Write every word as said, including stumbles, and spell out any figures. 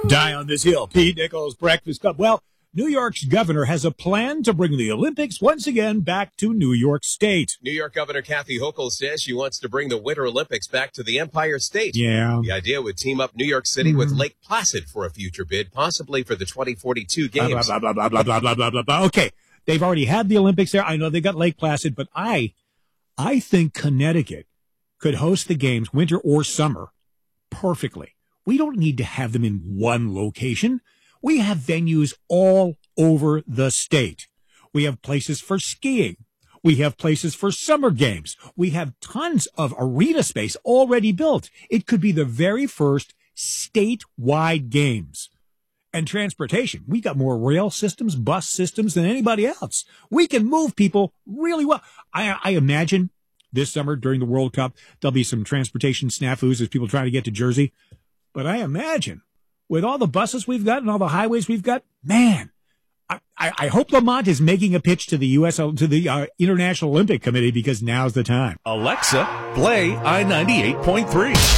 Die on this hill. Pete Nichols, Breakfast Club. Well, New York's governor has a plan to bring the Olympics once again back to New York State. New York Governor Kathy Hochul says she wants to bring the Winter Olympics back to the Empire State. Yeah. The idea would team up New York City mm-hmm. with Lake Placid for a future bid, possibly for the twenty forty-two games. Blah, blah, blah, blah, blah, blah, blah, blah, blah. Okay, they've already had the Olympics there. I know they got Lake Placid, but I, I think Connecticut could host the games, winter or summer, perfectly. We don't need to have them in one location. We have venues all over the state. We have places for skiing. We have places for summer games. We have tons of arena space already built. It could be the very first statewide games. And transportation. We got more rail systems, bus systems than anybody else. We can move people really well. I, I imagine this summer during the World Cup, there'll be some transportation snafus as people try to get to Jersey. But I imagine with all the buses we've got and all the highways we've got, man, I, I, I hope Lamont is making a pitch to the U S to the uh, International Olympic Committee because now's the time. Alexa, play I ninety-eight point three.